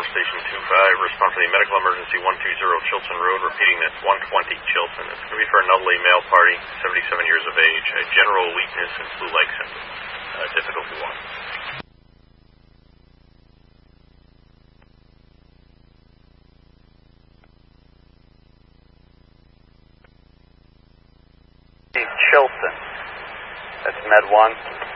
Station 25, respond for the medical emergency 120 Chilton Road, repeating that's 120 Chilton. It's going to be for an elderly male party, 77 years of age, general weakness and flu-like symptoms, difficulty walking. Chilton, that's Med 1.